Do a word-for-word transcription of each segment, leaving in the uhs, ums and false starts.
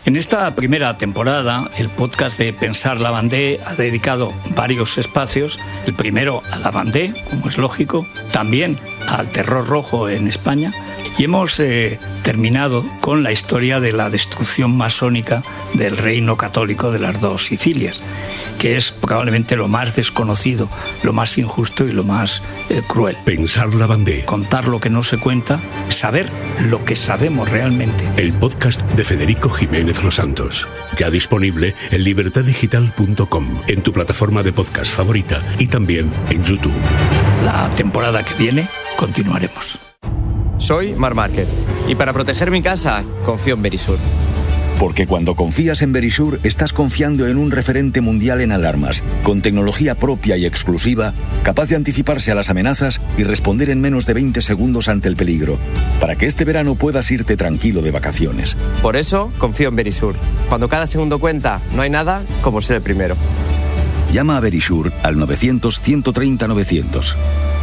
En esta primera temporada, el podcast de Pensar Lavandé ha dedicado varios espacios. El primero a Lavandé, como es lógico, también al terror rojo en España. Y hemos eh, terminado con la historia de la destrucción masónica del reino católico de las dos Sicilias, que es probablemente lo más desconocido, lo más injusto y lo más eh, cruel. Pensar Lavandé. Contar lo que no se cuenta, saber lo que sabemos realmente. El podcast de Federico Jiménez Los Santos. Ya disponible en libertad digital punto com, en tu plataforma de podcast favorita y también en YouTube. La temporada que viene continuaremos. Soy Marc Márquez y para proteger mi casa confío en Verisur. Porque cuando confías en Verisur, estás confiando en un referente mundial en alarmas, con tecnología propia y exclusiva, capaz de anticiparse a las amenazas y responder en menos de veinte segundos ante el peligro, para que este verano puedas irte tranquilo de vacaciones. Por eso confío en Verisur. Cuando cada segundo cuenta, no hay nada como ser el primero. Llama a Verisur al novecientos, ciento treinta, novecientos.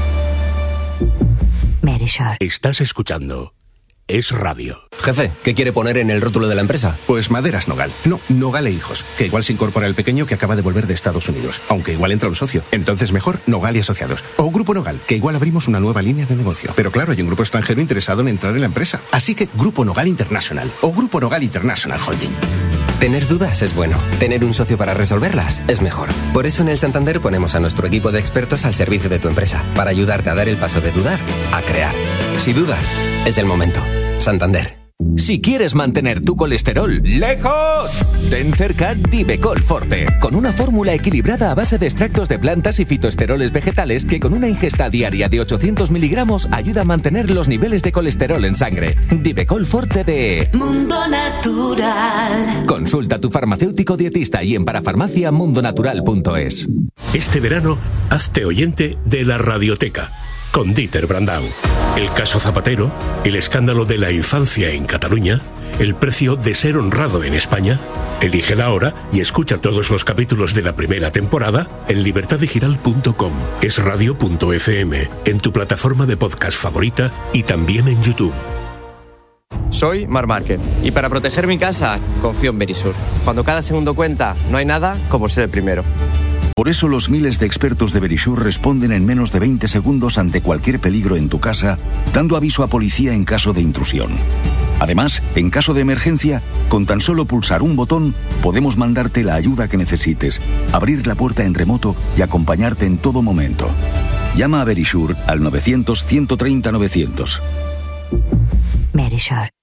Verisur. Estás escuchando Es Radio. Jefe, ¿qué quiere poner en el rótulo de la empresa? Pues Maderas Nogal. No, Nogal e Hijos. Que igual se incorpora el pequeño que acaba de volver de Estados Unidos. Aunque igual entra un socio. Entonces mejor Nogal y Asociados. O Grupo Nogal, que igual abrimos una nueva línea de negocio. Pero claro, hay un grupo extranjero interesado en entrar en la empresa. Así que Grupo Nogal International. O Grupo Nogal International Holding. Tener dudas es bueno. Tener un socio para resolverlas es mejor. Por eso en el Santander ponemos a nuestro equipo de expertos al servicio de tu empresa. Para ayudarte a dar el paso de dudar a crear. Si dudas, es el momento. Santander. Si quieres mantener tu colesterol lejos, ten cerca Divecol Forte, con una fórmula equilibrada a base de extractos de plantas y fitoesteroles vegetales que con una ingesta diaria de ochocientos miligramos ayuda a mantener los niveles de colesterol en sangre. Divecol Forte de Mundo Natural. Consulta a tu farmacéutico dietista y en parafarmacia mundonatural punto es. Este verano, hazte oyente de la Radioteca, con Dieter Brandau. El caso Zapatero, el escándalo de la infancia en Cataluña, el precio de ser honrado en España. Elígela ahora y escucha todos los capítulos de la primera temporada en libertad digital punto com, es radio punto efe eme, en tu plataforma de podcast favorita y también en YouTube. Soy Marc Márquez y para proteger mi casa confío en Verisur. Cuando cada segundo cuenta, no hay nada como ser el primero. Por eso los miles de expertos de Verisur responden en menos de veinte segundos ante cualquier peligro en tu casa, dando aviso a policía en caso de intrusión. Además, en caso de emergencia, con tan solo pulsar un botón, podemos mandarte la ayuda que necesites, abrir la puerta en remoto y acompañarte en todo momento. Llama a Verisur al novecientos, ciento treinta, novecientos. Verisur.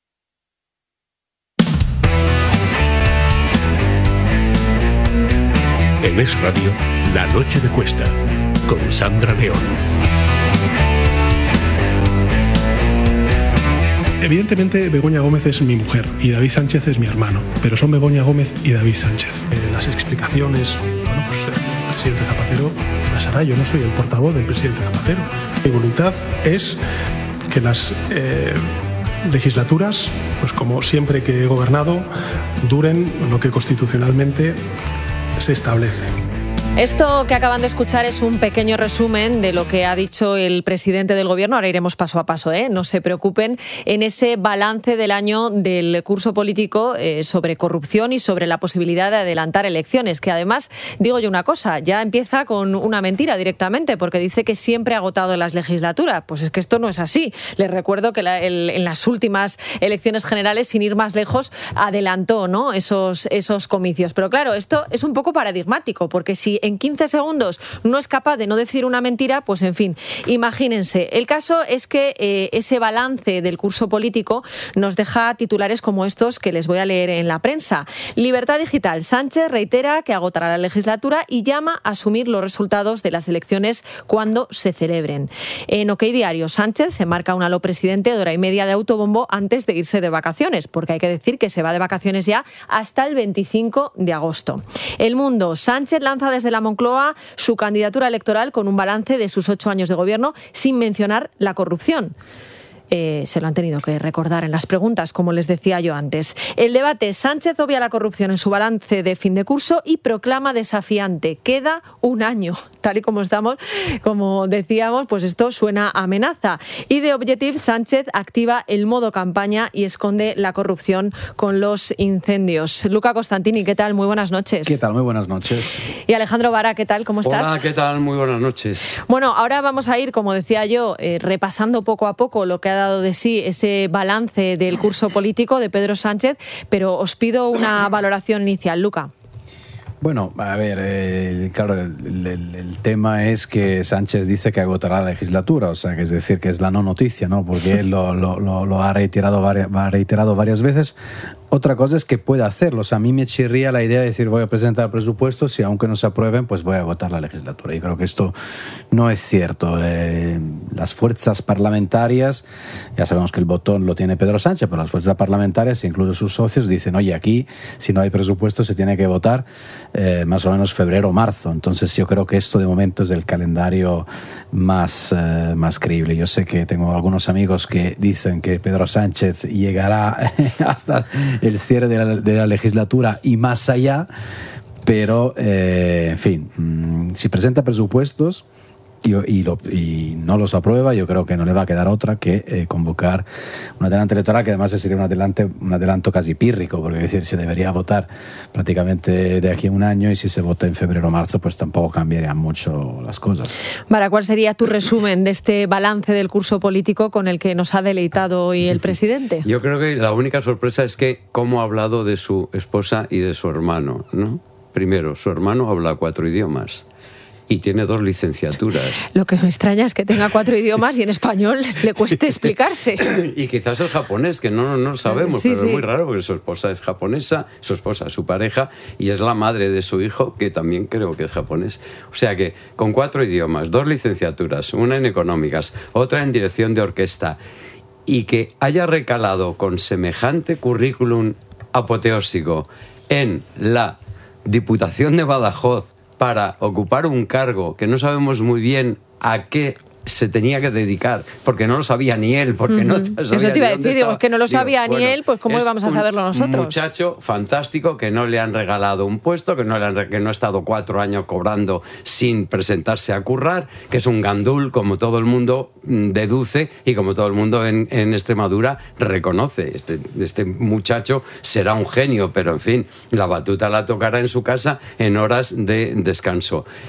En Es Radio, La Noche de Cuesta, con Sandra León. Evidentemente, Begoña Gómez es mi mujer y David Sánchez es mi hermano, pero son Begoña Gómez y David Sánchez. Eh, las explicaciones, bueno, pues el presidente Zapatero las hará, yo no soy el portavoz del presidente Zapatero. Mi voluntad es que las eh, legislaturas, pues como siempre que he gobernado, duren lo que constitucionalmente se establece. Esto que acaban de escuchar es un pequeño resumen de lo que ha dicho el presidente del Gobierno. Ahora iremos paso a paso, ¿eh? No se preocupen, en ese balance del año del curso político eh, sobre corrupción y sobre la posibilidad de adelantar elecciones, que además, digo yo una cosa, ya empieza con una mentira directamente, porque dice que siempre ha agotado las legislaturas. Pues es que esto no es así. Les recuerdo que la, el, en las últimas elecciones generales, sin ir más lejos, adelantó, ¿no?, esos, esos comicios. Pero claro, esto es un poco paradigmático, porque si en quince segundos no es capaz de no decir una mentira, pues en fin, imagínense. El caso es que eh, ese balance del curso político nos deja titulares como estos que les voy a leer en la prensa. Libertad Digital. Sánchez reitera que agotará la legislatura y llama a asumir los resultados de las elecciones cuando se celebren. En OK Diario, Sánchez se marca un halo presidente de hora y media de autobombo antes de irse de vacaciones, porque hay que decir que se va de vacaciones ya hasta el veinticinco de agosto. El Mundo. Sánchez lanza desde la Moncloa su candidatura electoral con un balance de sus ocho años de gobierno sin mencionar la corrupción. eh, se lo han tenido que recordar en las preguntas, como les decía yo antes. El debate: Sánchez obvia la corrupción en su balance de fin de curso y proclama desafiante. Queda un año. Tal y como estamos, como decíamos, pues esto suena a amenaza. Y de Objective, Sánchez activa el modo campaña y esconde la corrupción con los incendios. Luca Costantini, ¿qué tal? Muy buenas noches. ¿Qué tal? Muy buenas noches. Y Alejandro Vara, ¿qué tal? ¿Cómo estás? Hola, ¿qué tal? Muy buenas noches. Bueno, ahora vamos a ir, como decía yo, eh, repasando poco a poco lo que ha dado de sí ese balance del curso político de Pedro Sánchez, pero os pido una valoración inicial. Luca. Bueno, a ver, eh, claro, el, el, el tema es que Sánchez dice que agotará la legislatura, o sea, que es decir, que es la no noticia, ¿no? Porque él lo, lo, lo, lo ha reiterado varias, ha reiterado varias veces. Otra cosa es que pueda hacerlo. O sea, a mí me chirría la idea de decir voy a presentar presupuestos y aunque no se aprueben, pues voy a agotar la legislatura. Y creo que esto no es cierto. Eh, las fuerzas parlamentarias, ya sabemos que el botón lo tiene Pedro Sánchez, pero las fuerzas parlamentarias, incluso sus socios, dicen, oye, aquí si no hay presupuesto se tiene que votar eh, más o menos febrero o marzo. Entonces yo creo que esto de momento es el calendario más, eh, más creíble. Yo sé que tengo algunos amigos que dicen que Pedro Sánchez llegará hasta el cierre de la, de la legislatura y más allá, pero, eh, en fin, mmm, si presenta presupuestos y, y, lo, y no los aprueba, yo creo que no le va a quedar otra que eh, convocar un adelanto electoral, que además sería un adelanto, un adelanto casi pírrico, porque es decir, se debería votar prácticamente de aquí a un año y si se vota en febrero o marzo, pues tampoco cambiarían mucho las cosas. Mara, ¿cuál sería tu resumen de este balance del curso político con el que nos ha deleitado hoy el presidente? Yo creo que la única sorpresa es que cómo ha hablado de su esposa y de su hermano, ¿no? Primero, su hermano habla cuatro idiomas y tiene dos licenciaturas. Lo que me extraña es que tenga cuatro idiomas y en español le cueste explicarse. Y quizás el japonés, que no, no lo sabemos, sí, pero sí. es muy raro porque su esposa es japonesa, su esposa es su pareja y es la madre de su hijo, que también creo que es japonés. O sea que con cuatro idiomas, dos licenciaturas, una en económicas, otra en dirección de orquesta, y que haya recalado con semejante currículum apoteósico en la Diputación de Badajoz para ocupar un cargo que no sabemos muy bien a qué se tenía que dedicar, porque no lo sabía ni él, porque uh-huh. no sabía. Eso te iba a decir, digo, es que no lo sabía digo, ni bueno, él, pues cómo íbamos a saberlo nosotros. Un muchacho fantástico que no le han regalado un puesto, que no, le han, que no ha estado cuatro años cobrando sin presentarse a currar, que es un gandul, como todo el mundo deduce y como todo el mundo en, en Extremadura reconoce. Este, este muchacho será un genio, pero en fin, la batuta la tocará en su casa en horas de descanso.